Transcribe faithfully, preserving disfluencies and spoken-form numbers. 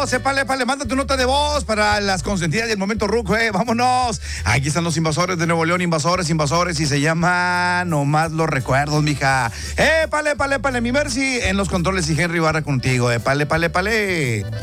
vámonos, épale, épale, manda tu nota de voz para las consentidas del momento ruco, eh, vámonos. Aquí están los invasores de Nuevo León, invasores, invasores, y se llama Nomás los recuerdos, mija. Épale, épale, épale, mi Mercy en los controles y Henry Barra contigo, épale, épale, épale.